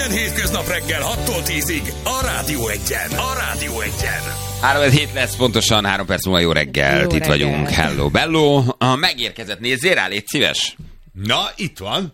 Minden hétköznap reggel 6-tól 10-ig a Rádió Egyen. A Rádió Egyen. 3-7 lesz, pontosan 3 perc múlva jó reggelt. Itt vagyunk. Hello, bello. Megérkezett, nézzél rá, légy szíves. Na, itt van.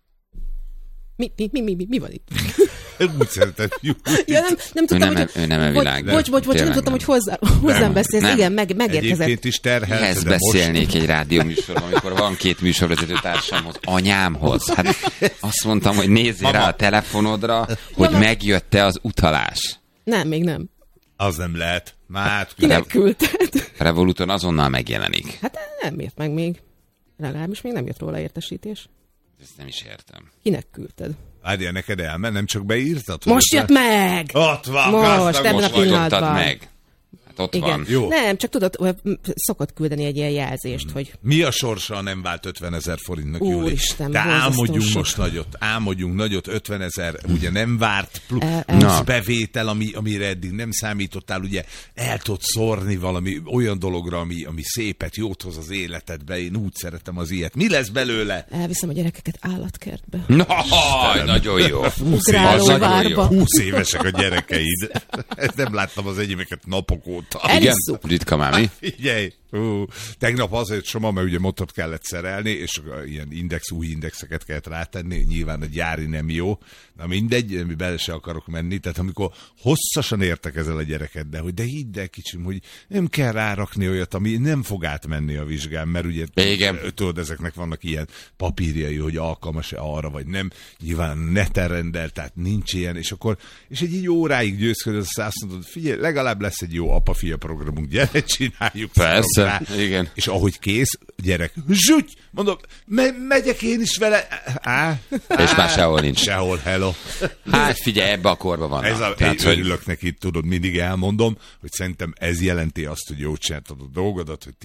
Mi van itt? Úgy szeretem, Ja, nem tudtam, hogy... Ő nem a világ. Bocs, nem tudtam, hogy hozzám beszélsz. Nem. Igen, megérkezett. Egyébként is terhelt, Mihez de beszélnék most... egy rádióműsorban, amikor van 2 műsorvezető társamhoz, anyámhoz. Hát azt mondtam, hogy nézzél rá a telefonodra, hogy megjött-e az utalás. Nem, még nem. Az nem lehet. Már Kinek küldted? Revoluton azonnal megjelenik. Hát nem ért meg még. Legalábbis még nem jött róla értesítés. Ezt nem is értem. Kinek küldted? Várjál, neked elment, nem csak beírtad? Most jött meg! Ott van, Most, ebben a pillanatban. Meg. Hát ott Igen. van. Jó. Nem, csak tudod, szokott küldeni egy ilyen jelzést, hogy... Mi a sorsa, ha nem vált 50 000 forintnak, Júli? Úristen, de álmodjunk sok. most nagyot, álmodjunk nagyot, 50 000, ugye nem várt plusz bevétel, amire eddig nem számítottál, ugye el tudod szórni valami olyan dologra, ami szépet, jót hoz az életedbe, én úgy szeretem az ilyet. Mi lesz belőle? Elviszem a gyerekeket állatkertbe. Nagyon jó. Ugrálóvárba. 20 évesek a gyerekeid. Ezt nem láttam az enyémeket napok óta. Igen? Ritka már, mi? Figyelj! Tegnap azért Soma, mert ugye motot kellett szerelni, és ilyen új indexeket kellett rátenni, nyilván a gyári nem jó. Na mindegy, mi bele se akarok menni, tehát amikor hosszasan értekezel a gyerekeddel, hogy de hidd el kicsim, hogy nem kell rárakni olyat, ami nem fog átmenni a vizsgán, mert ugye tudod, ezeknek vannak ilyen papírjai, hogy alkalmas-e arra, vagy nem. Nyilván neten rendel, tehát nincs ilyen, és egy óráig győzködöz, azt mondod, figyelj, legalább lesz egy jó apa-fia programunk, gyere, csináljuk. Persze. Igen. És ahogy kész, gyerek, zsúgy, mondom, megyek én is vele. És már sehol nincs. Sehol, hello. Hát figyelj, ebbe a korba vannak. Én örülök neki, tudod, mindig elmondom, hogy szerintem ez jelenti azt, hogy jól csináltad a dolgodat, hogy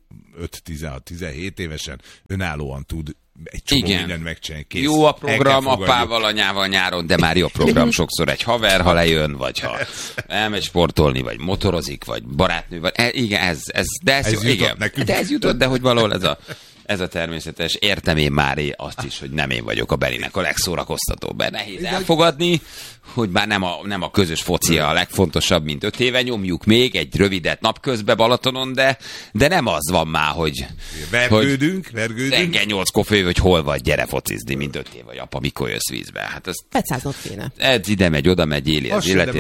15-16-17 évesen önállóan tud egy csomó mindent megcsinálni. Kész. Jó a program apával, anyával nyáron, de már jó program sokszor egy haver, ha lejön, vagy ha elmegy sportolni, vagy motorozik, vagy barátnő, vagy igen, ez jó, igen. De ez jutott, de hogy valahol ez a természetes. Értem én már azt is, hogy nem én vagyok a Berinek a legszórakoztatóbb. Nehéz elfogadni, hogy már nem a közös foci a legfontosabb, mint 5 éve, nyomjuk még egy rövidet napközben Balatonon, de nem az van már, hogy vergődünk. Reggel 8-kor fő, hogy hol vagy, gyere focizni, mint 5 év vagy apa, mikor jössz vízbe. Hát ez Pecáznod kéne. Ez ide megy, oda megy, éli az életét.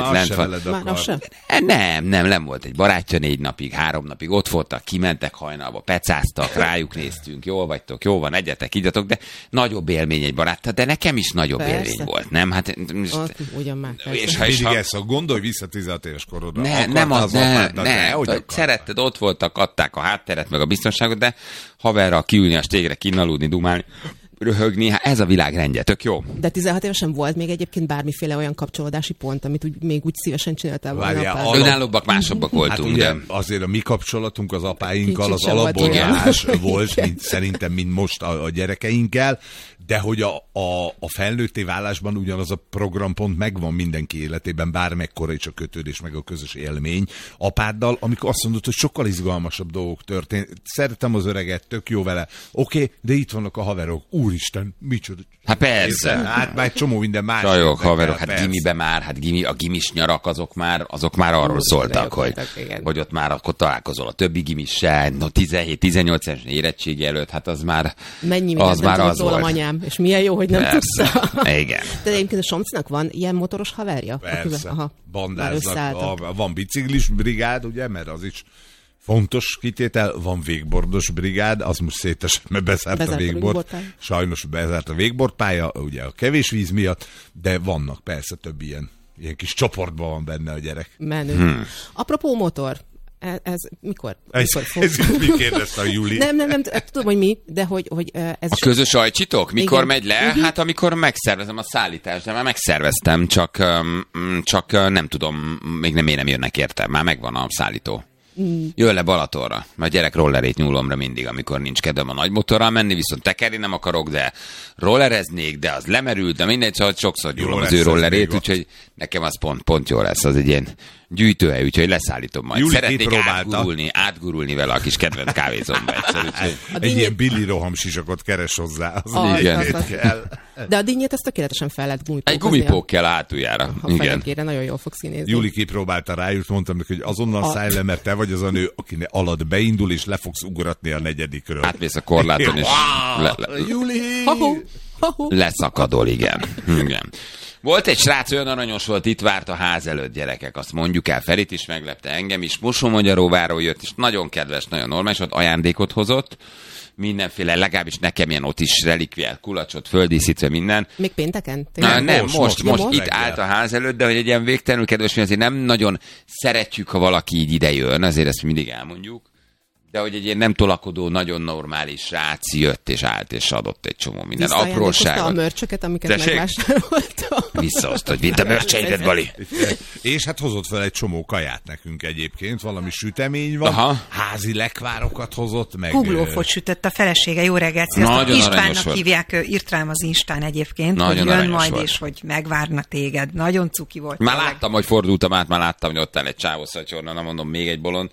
Nem volt egy barátja 4 napig, 3 napig, ott voltak, kimentek hajnalba, pecáztak, rájuk néztünk, jól vagytok, jó van, egyetek, igyatok, de nagyobb élmény egy barát, de nekem is nagyobb élmény volt, nem? Hát ugyan már. És mindig ezt gondolj vissza 16 éves korodra. Nem. Szeretted, ott voltak, adták a hátteret, meg a biztonságot, de haverral kiülni a stégre, kinnaludni, dumálni, röhögni, hát ez a világ rendje, tök jó. De 16 évesen volt még egyébként bármiféle olyan kapcsolódási pont, amit még úgy szívesen csináltál volna. Önállóbbak, másabbak voltunk. Hát ugye, de azért a mi kapcsolatunk az apáinkkal az alapból más volt, szerintem, mint most a gyerekeinkkel, de hogy a felnőtté válásban ugyanaz a programpont megvan mindenki életében, bármekkora is a kötődés, meg a közös élmény apáddal, amikor azt mondod, hogy sokkal izgalmasabb dolgok történt. Szeretem az öreget, tök jó vele. Oké, de itt vannak a haverok. Úristen, micsoda. Hát persze. Hát már egy csomó minden más. Csajok, haverok, hát gimibe már, a gimis nyarak, azok már arról szóltak, hogy ott már akkor találkozol a többi gimissel, 17-18 éves érettségi előtt, hát az már mennyi mindent nem tudott rólam anyám, és milyen jó, hogy nem tudta. Igen. De egyébként a Somcnak van ilyen motoros haverja? Persze, bandáznak, van biciklis brigád, ugye, mert az is fontos kitétel, van végbordos brigád, az most szétesett, mert bezárt a végbord. Sajnos bezárt a végbordpálya, ugye a kevés víz miatt, de vannak persze több ilyen kis csoportban van benne a gyerek. Menő. Apropó motor, ez mikor fog? Mi kérdezte a Júli? Nem, tudom, hogy mi, de hogy ez a közös ajcsitok? Mikor megy le? Hát amikor megszervezem a szállítást, de már megszerveztem, csak nem tudom, még nem jönnek érte, már megvan a szállító. Jön le Balatonra, mert gyerek rollerét nyúlomra mindig, amikor nincs kedvem a nagy motorral menni, viszont tekerni nem akarok, de rollereznék, de az lemerült, de mindegy, szóval sokszor nyúlom az ő rollerét, úgyhogy nekem az pont jó lesz, az egy ilyen gyűjtőhely, úgyhogy leszállítom majd. Júli Szeretnék átgurulni vele a kis kedvenc kávézomba egyszer. Egy ilyen Billy Roham sisakot keres hozzá. Igen. De a dinnyét ezt tökéletesen fel lehet gumipókozni. Egy gumipók kell a hátuljára. Ha fejenkére, nagyon jól fogsz kinézni. Júli kipróbálta rájut, mondtam neki, hogy azonnal szállj le, mert te vagy az a nő, akinek alatt beindul, és le fogsz ugratni a negyedikről. Átmész a korláton, és Júli! leszakadol, igen. Volt egy srác, olyan aranyos volt, itt várt a ház előtt, gyerekek, azt mondjuk el, Ferit is meglepte, engem is, Mosómagyaróváról jött, és nagyon kedves, nagyon normális volt, ajándékot hozott, mindenféle, legalábbis nekem ilyen ott is relikviál, kulacsot, földíszítve, minden. Még pénteken? Nem, most itt állt a ház előtt, de hogy egy ilyen végtelenül kedves, mi azért nem nagyon szeretjük, ha valaki így ide jön, azért ezt mindig elmondjuk. De hogy egy ilyen nem tolakodó, nagyon normális srác jött és állt és adott egy csomó minden apróságot. A mörcsöket, amiket megvásároltam. Visszahoztad, mint a mörcseidet, Bali. És hát hozott fel egy csomó kaját nekünk egyébként, valami sütemény van. Aha. Házi lekvárokat hozott meg. Kuglófot sütött a felesége, jó reggelt, sziasztok. Istvánnak hívják, írt rám az Instán egyébként, nagyon hogy jön majd volt. És hogy megvárna téged. Nagyon cuki volt. Már láttam, hogy fordultam át, már láttam, hogy ott áll egy csávó szatyorna, nem mondom, még egy bolond.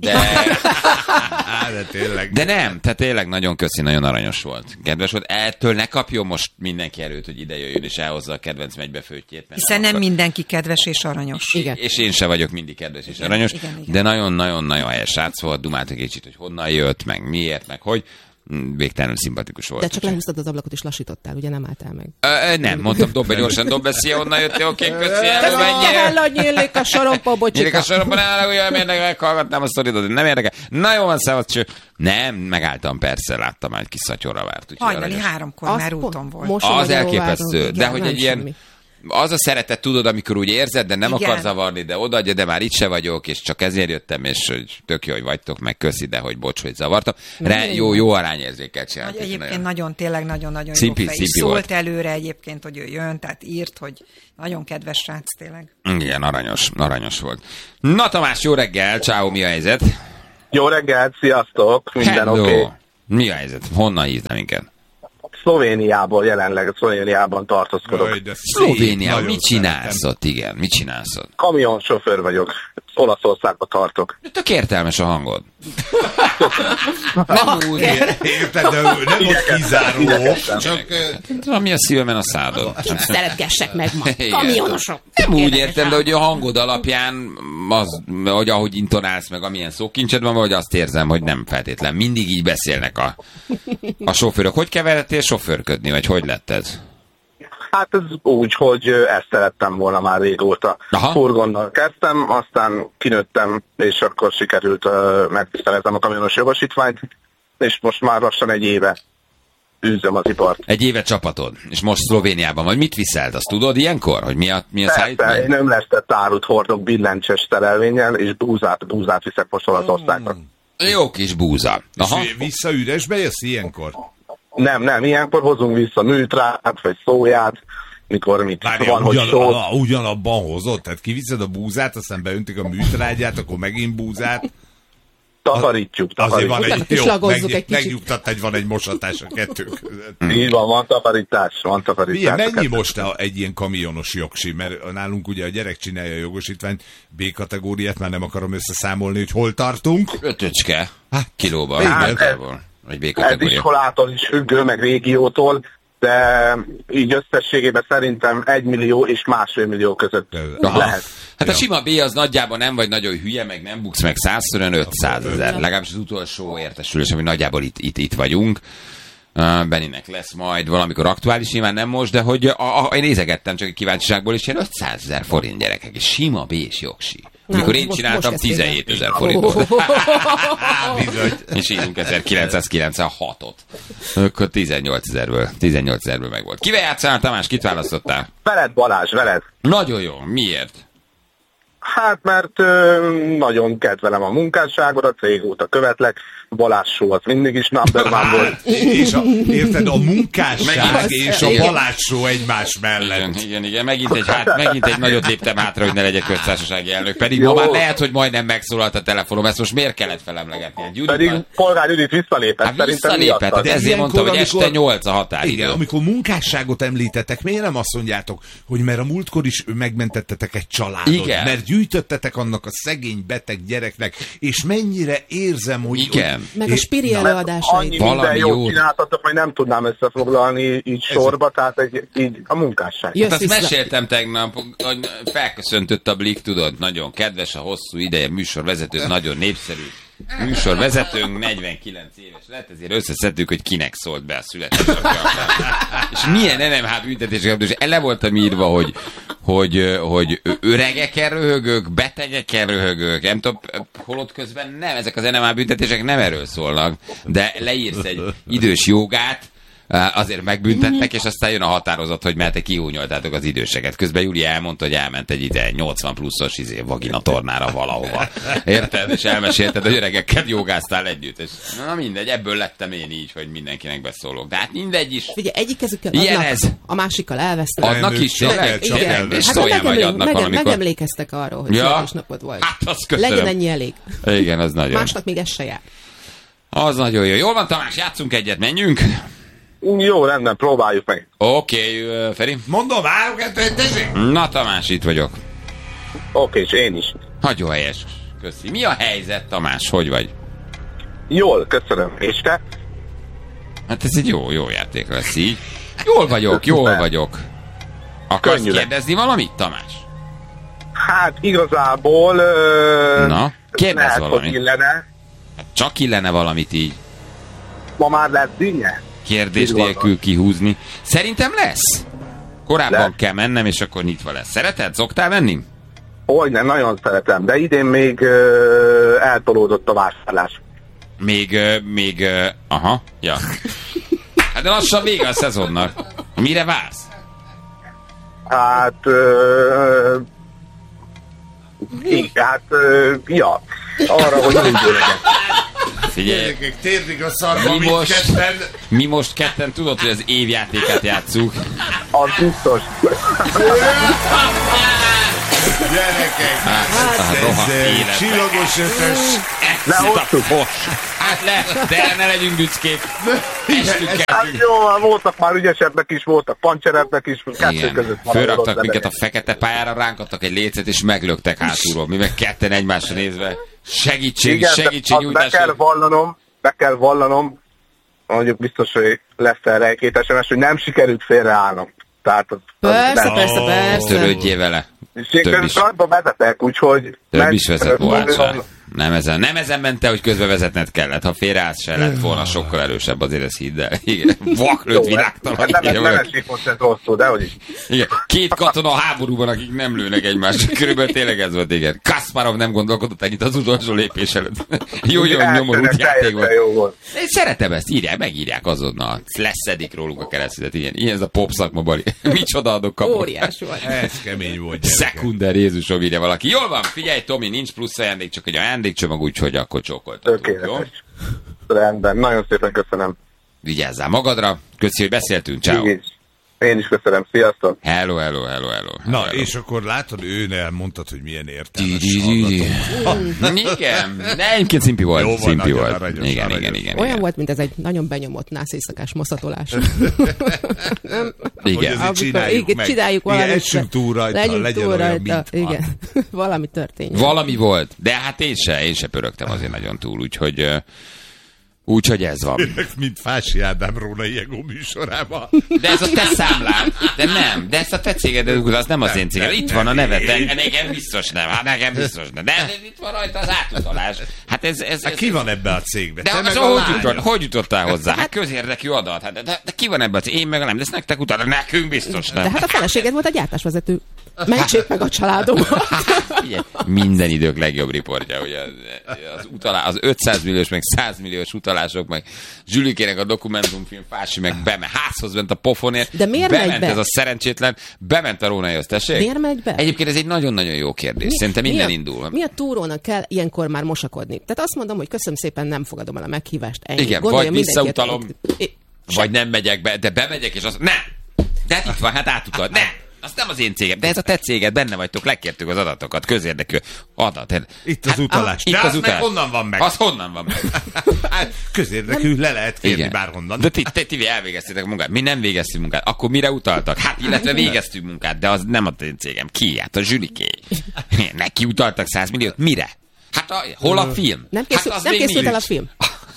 De tényleg. De nem, tehát tényleg nagyon köszi, nagyon aranyos volt. Kedves volt. Ettől ne kapjon most mindenki erőt, hogy ide jöjjön és elhozza a kedvenc megybefőttjét. Hiszen nem mindenki kedves és aranyos. Igen. És én se vagyok mindig kedves és aranyos, igen. De nagyon-nagyon helyes srác volt, dumáltak egy kicsit, hogy honnan jött, meg miért, meg hogy. Végtelenül szimpatikus volt. De csak lehúztad az ablakot és lassítottál, ugye nem álltál meg? Nem, mondtam, dob be gyorsan, szia, onnan jöttél, oké, köszi, menjél. Nyílik a soromba, bocsika. Nyílik a soromba, ne olyan mérnek, meghallgatnám a sztoridot, nem érdekel. Na jó van, szevasz, nem, megálltam, persze, láttam már egy kis szatyorra várt. Hajnali 3-kor már úton volt. Az elképesztő, de hogy egy ilyen... Az a szeretet, tudod, amikor úgy érzed, de nem akar zavarni, de odaadja, de már itt se vagyok, és csak ezért jöttem, és hogy tök jó, hogy vagytok, meg köszi, de hogy bocs, hogy zavartam. Jó arányérzéket csináltak. Egyébként nagyon, tényleg nagyon-nagyon jó fej. Szólt előre egyébként, hogy ő jön, tehát írt, hogy nagyon kedves srác tényleg. Igen, aranyos volt. Na Tamás, jó reggel, ciao, mi a helyzet? Jó reggel, sziasztok, minden oké. Mi a helyzet? Honnan hívnál minket? Szlovéniából jelenleg, Szlovéniában tartózkodok. Szlovénia, mit csinálsz ott, igen? Mit csinálsz ott? Kamionsofőr vagyok, Olaszországba tartok. Tök értelmes a hangod. Nem úgy. Érted, de nem ott kizáró. Csak ami a szívemen a szádon. Szeretgessek meg ma. Kamionosok. Nem úgy értem, de hogy a hangod alapján, hogy ahogy intonálsz meg, amilyen szókincsed van, vagy azt érzem, hogy nem feltétlen. Mindig így beszélnek a sofőrök. Hogy keveredtél sofőrködni, vagy hogy lett ez? Hát ez úgy, hogy ezt szerettem volna már régóta. Furgonnal kezdtem, aztán kinőttem, és akkor sikerült megtiszteleznem a kamionos jogosítványt, és most már lassan egy éve űzöm az ipart. Egy éve csapatod, és most Szlovéniában vagy. Mit viszelt? Azt tudod ilyenkor, hogy mi a szállítmány? Én ömlesztett árut hordok billentyűs terelvénnyel, és búzát viszek most Olaszországba. Jó kis búza. És vissza üresbe jössz ilyenkor? Nem, ilyenkor hozunk vissza műtrát, vagy szóját, mikor mit van, hogy sót. Ugyanabban hozod? Tehát kiviszed a búzát, aztán beöntik a műtrágyát, akkor megint búzát. Takarítjuk. Azért van egy, jó, megnyugtatta, hogy van egy mosatás a kettő között. Így van takarítás. Mennyi most egy ilyen kamionos jogsi? Mert nálunk ugye a gyerek csinálja a jogosítványt, B-kategóriát, már nem akarom összeszámolni, hogy hol tartunk. 5 kilóban. Ez iskolától is függő, meg régiótól, de így összességében szerintem 1 millió és 1,5 millió között lehet. Hát a sima B az nagyjából nem vagy nagyon hülye, meg nem buksz meg 100-szor 500 000. Legalábbis az utolsó értesülés, ami nagyjából itt vagyunk. Benninek lesz majd valamikor aktuális, nyilván nem most, de hogy én nézegettem csak egy kíváncsiságból, és ilyen 500 000 forint gyerekek, és sima B és jogsi. Amikor én csináltam, 17 000 forintot. És írunk 1996-ot. Akkor 18 000-ből meg volt. Kivel játszál, Tamás? Kit választottál? Veled, Balázs, veled. Nagyon jó. Miért? Hát, mert nagyon kedvelem a munkásságodat, régóta követlek, Balázs Show az mindig is number one volt. Érted, a munkásság és a Balázs Show egymás mellett. Igen, megint egy nagyot léptem hátra, hogy ne legyek köztársasági elnök. Pedig ma már lehet, hogy majdnem megszólalt a telefonom, ezt most miért kellett felemlegetni? Pedig Polgár Judit visszalépett. Visszalépett, de ezért mondta, hogy este 8 a határidő. Igen, amikor munkásságot említetek, miért nem azt mondjátok, hogy mert a múltkor is megmentettetek egy családot, mert gyűjtöttetek annak a szegény beteg gyereknek, és mennyire érzem, hogy... Igen. Meg a Spiri előadásait. Annyi minden jót csináltatok, hogy nem tudnám összefoglalni így sorba, tehát így a munkásság. Hát azt meséltem tegnap, hogy felköszöntött a Blik, tudod, nagyon kedves, a hosszú ideje műsorvezető, nagyon népszerű műsorvezetőnk, 49 éves lett, ezért összeszedtük, hogy kinek szólt be a születésnapja. És milyen NMH büntetések, és le voltam írva, hogy öregeken röhögök, betegeken röhögök, nem tudom, holott közben nem, ezek az NMH büntetések nem erről szólnak, de leírsz egy idős jogát, azért megbüntetnek, és aztán jön a határozat, hogy mert te kihúnyoltátok az időseket. Közben Júli elmondta, hogy elment egy ide 80 pluszos vaginatornára valahova. Érted? És elmesélted, hogy öregekkel jogáztál együtt. És na mindegy, ebből lettem én így, hogy mindenkinek beszólok. De hát mindegy is. Figyelj, egyik kezükkel adnak, a másikkal elvesznek. Adnak is, igen. És szóljál vagy adnak valamikor. Megemlékeztek arról, hogy születésnapod volt. Hát azt köszönöm. Legyen ennyi elég. Igen, az nagyon. Másnak még ez se jár. Az nagyon jó. Jól van, Tamás, játszunk egyet, menjünk. Jó, rendben, próbáljuk meg. Oké, Feri. Mondom, 3-2-1, tessék! Na, Tamás, itt vagyok. Oké, és én is. Nagyon helyes. Köszi. Mi a helyzet, Tamás? Hogy vagy? Jól, köszönöm. És te? Hát ez egy jó játék lesz így. Jól vagyok. Akarsz kérdezni valamit, Tamás? Hát igazából... Na, kérdezz valamit. Illene. Hát csak illene valamit így. Ma már lesz dinnye? Kérdés nélkül kihúzni. Szerintem lesz. Korábban kell mennem, és akkor nyitva lesz. Szereted? Szoktál menni? Nem, nagyon szeretem, de idén még eltolódott a vásárlás. Még, aha, ja. Hát de lassan vége a szezonnak. Mire vársz? Hát, arra, hogy mindő legyen. Figyelj, térdig a szarba, mi most ketten tudod, hogy az évjátékát játsszuk. Az biztos. Gyerekek, ez csillagos ötös. Lehoztuk. De ne legyünk büszkék. Hát jó, voltak már ügyesebbek is, voltak pancserebbek is. Kettő között fölraktak minket a fekete pályára, ránk adtak egy lécet, és meglöktek hátulról. Mi meg ketten egymásra nézve. Segítség nyújtás. Be kell vallanom, mondjuk biztos, hogy lesz erre egy-két SMS, hogy nem sikerült félreállnom. Tehát persze. Törődjél vele. Közben vezetek, úgyhogy... Több is vezet, Boácsán. Nem ezen mente, hogy közbe vezetned kellett. Ha félreállsz se lett volna, sokkal erősebb, azért ezt hidd el. Igen, vaklőtt világtalan. Nem esik most ez rosszul, dehogy is. Igen, 2 katona a háborúban, akik nem lőnek egymást. Körülbelül tényleg ez volt, igen. Kasparov nem gondolkodott ennyit az utolsó lépés előtt. Jó nyomorult játék volt. Én szeretem ezt, megírják azonnal. Leszedik róluk a keresztület. Ilyen ez a pop szakma, Bari. Micsoda adok kapok. Óriás volt. Ez kemény volt, Szekunder, Jézusom, írja valaki. Jól van, figyelj, Tomi, nincs plusz ajándék, csak egy ajándékcsomag, úgyhogy akkor csókoltatunk, jó? Rendben, nagyon szépen köszönöm. Vigyázzál magadra, köszi, hogy beszéltünk, ciao. Én is köszönöm, sziasztok. Hello. Na, és akkor látod, ő elmondtad, hogy milyen értelmes Igen, de egyébként szimpi volt. Igen. Olyan volt, mint ez egy nagyon benyomott nász éjszakás maszatolás. Igen. Csináljuk valamit. Essünk túl rajta, legyen olyan, mint igen. Valami történt. Valami volt, de hát én se pörögtem azért nagyon túl, úgyhogy ez van. Mint Fási Ádám Rónai Ego műsorában. De ez a te számlád. De nem. De ezt a te céged, az nem az én céged. Itt van a neved. Nekem biztos nem. Nekem biztos nem. De itt van rajta az átutalás. Hát ez ki van ebbe a cégbe? De hogy jutottál hozzá? Hát közérdekű adat. De ki van ebbe a cégbe? Én meg nem. De ezt nektek utána. Nekünk biztos nem. De hát a feleséged volt a gyártásvezető. Mentsék meg a családomat. Minden idők legjobb riportja, ugye az 500 milliós, meg 100 milliós utalások, meg Zsülikének a dokumentumfilm, Fási meg házhoz ment a pofonért. De miért bement ez a szerencsétlen, bement a Rónaihoz, tessék? Miért megy be? Egyébként ez egy nagyon-nagyon jó kérdés. Szerintem minden indul. Mi a túrónak kell ilyenkor már mosakodni? Tehát azt mondom, hogy köszönöm szépen, nem fogadom el a meghívást. Ennyi. Igen, vagy visszautalom, vagy nem megyek be, de bemegyek, és azt nem! De itt van, hát átutalt, nem! Az nem az én cégem, de ez a te céged, benne vagytok, lekértük az adatokat, közérdekű adat. Itt az utalás. Itt az utalás. Honnan van meg? Az honnan van meg? Hát, közérdekű, le lehet kérni bárhonnan. De ti elvégeztétek a munkát. Mi nem végeztünk munkát. Akkor mire utaltak? Hát, illetve végeztünk munkát, de az nem a én cégem. Ki? Hát a Zsüliké. Neki utaltak 100 milliót. Mire? Hát hol a film? Nem készült el a film.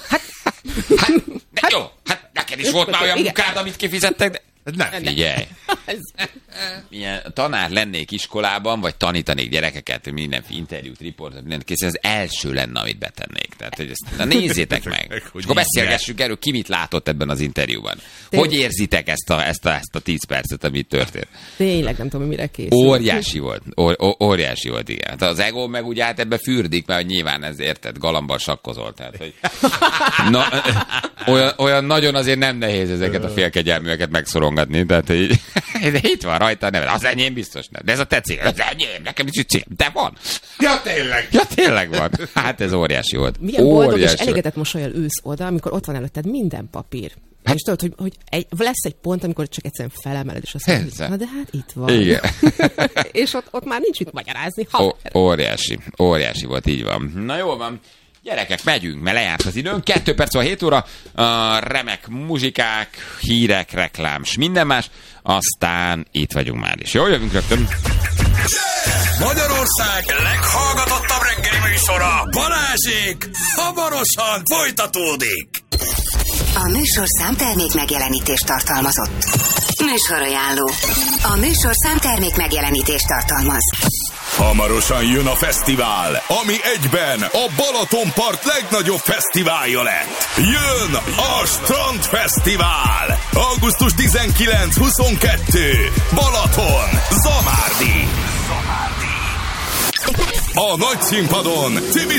Jó, hát neked is volt már olyan munkád, amit kifizettek, de... Nem. Figyelj. Milyen tanár lennék iskolában, vagy tanítanék gyerekeket, minden interjút, riportot, mindent kész, az első lenne, amit betennék. Tehát, hogy ezt, nézzétek meg. És akkor beszélgessünk erről, ki mit látott ebben az interjúban. Hogy érzitek ezt a 10 percet, amit történt? Tényleg nem tudom, mire készül. Óriási volt. Óriási volt, igen. Hát az ego meg ugye hát ebbe fürdik, mert nyilván ez érted, galambal sakkozol. Tehát, hogy... Na, olyan nagyon azért nem nehéz ezeket a félkegyelműeket megszorongatni. Tehát, hogy itt van rajta, nem, az enyém biztos nem. De ez a te cég, az enyém, nekem is cím. De van. Ja, tényleg. Ja, tényleg van. Hát ez óriási volt. Milyen boldog és elégedett mosollyal ülsz oda, amikor ott van előtted minden papír. Hát, és tudod, hogy lesz egy pont, amikor csak egyszerűen felemeled, és azt mondod, na de hát itt van. Igen. És ott már nincs mit magyarázni. Óriási volt, így van. Na jól van. Gyerekek, megyünk, mert lejárt az időnk. 2 perc van 7 óra. Remek muzsikák, hírek, reklám, s minden más. Aztán itt vagyunk már is. Jó, jövünk rögtön. Magyarország leghallgatottabb reggeli műsora, Balázsék, hamarosan folytatódik. A műsorszám termék megjelenítést tartalmazott. Műsorajánló. A műsorszám termék megjelenítést tartalmaz. Hamarosan jön a fesztivál, ami egyben a Balatonpart legnagyobb fesztiválja lett. Jön a Strandfesztivál! Augusztus 19-22. Balaton, Zamárdi. A nagy színpadon Cimi